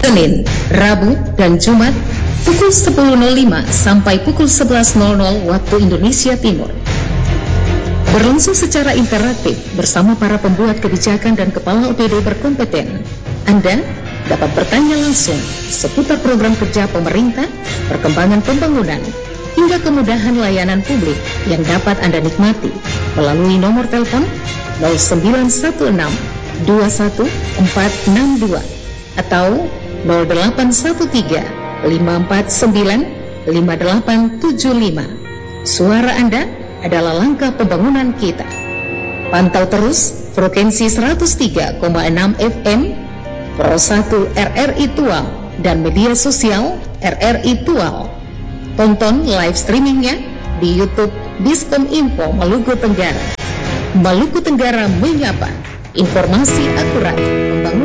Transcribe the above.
Senin, Rabu, dan Jumat pukul 10.05 sampai pukul 11.00 waktu Indonesia Timur. Berlangsung secara interaktif bersama para pembuat kebijakan dan kepala OPD berkompeten. Anda dapat bertanya langsung seputar program kerja pemerintah, perkembangan pembangunan, hingga kemudahan layanan publik yang dapat Anda nikmati melalui nomor telepon 0916 21462 atau 0813 549 5875. Suara Anda adalah langkah pembangunan kita. Pantau terus frekuensi 103,6 FM Pro 1 RRI Tual dan media sosial RRI Tual. Tonton live streamingnya di YouTube Biskom Info Maluku Tenggara. Maluku Tenggara menyapa. Informasi akurat, pembangunan.